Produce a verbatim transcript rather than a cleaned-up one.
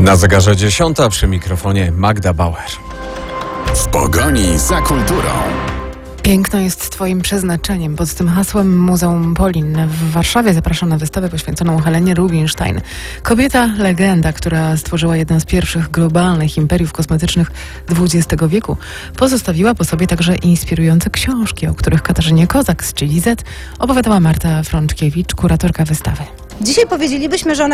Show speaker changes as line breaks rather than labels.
Na zegarze dziesiąta, przy mikrofonie Magda Bauer.
W pogoni za kulturą.
Piękno jest twoim przeznaczeniem. Pod tym hasłem Muzeum Polin w Warszawie zapraszam na wystawę poświęconą Helenie Rubinstein. Kobieta, legenda, która stworzyła jedno z pierwszych globalnych imperiów kosmetycznych dwudziestego wieku, pozostawiła po sobie także inspirujące książki, o których Katarzynie Kozak z Chili Z opowiadała Marta Frączkiewicz, kuratorka wystawy.
Dzisiaj powiedzielibyśmy, że ona